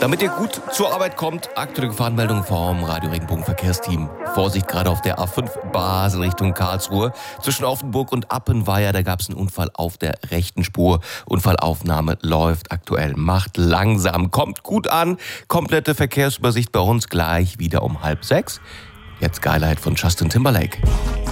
Damit ihr gut zur Arbeit kommt, aktuelle Gefahrenmeldung vom Radio Regenbogen Verkehrsteam. Vorsicht, gerade auf der A5 Basel Richtung Karlsruhe. Zwischen Offenburg und Appenweier, da gab es einen Unfall auf der rechten Spur. Unfallaufnahme läuft aktuell. Macht langsam, kommt gut an. Komplette Verkehrsübersicht bei uns gleich wieder um 5:30. Jetzt Geilheit von Justin Timberlake.